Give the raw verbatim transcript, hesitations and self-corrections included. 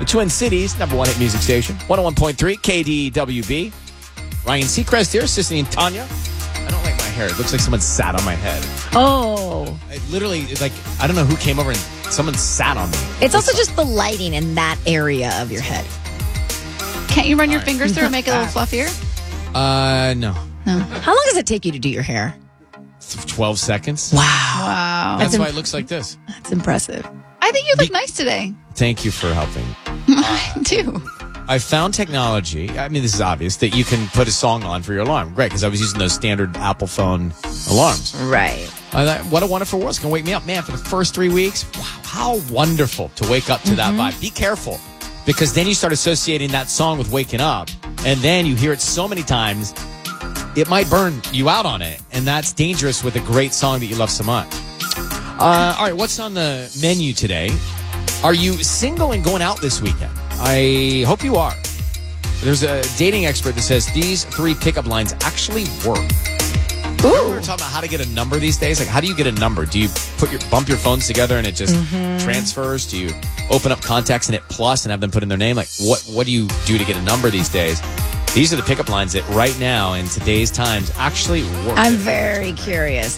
Twin Cities, number one hit music station. one oh one point three K D W B. Ryan Seacrest here, assisting Tanya. I don't like my hair. It looks like someone sat on my head. Oh. It literally, it's like, I don't know who came over and someone sat on me. It's also just the lighting in that area of your head. Can't you run your All right. fingers through and make it a little fluffier? Uh, no. No. How long does it take you to do your hair? twelve seconds. Wow. Wow. That's That's why imp- it looks like this. That's impressive. I think you look Be- nice today. Thank you for helping. I do. I found technology. I mean, this is obvious that you can put a song on for your alarm. Great, because I was using those standard Apple phone alarms. Right. I thought, what a wonderful world. It's going to wake me up. Man, for the first three weeks, wow, how wonderful to wake up to that vibe. Be careful, because then you start associating that song with waking up, and then you hear it so many times, it might burn you out on it, and that's dangerous with a great song that you love so much. Uh, all right, what's on the menu today? Are you single and going out this weekend? I hope you are. There's a dating expert that says these three pickup lines actually work. Ooh. We were talking about how to get a number these days. Like, how do you get a number? Do you put your bump your phones together and it just transfers? Do you open up contacts and hit plus and have them put in their name? Like, what what do you do to get a number these days? These are the pickup lines that right now in today's times actually work. I'm very curious.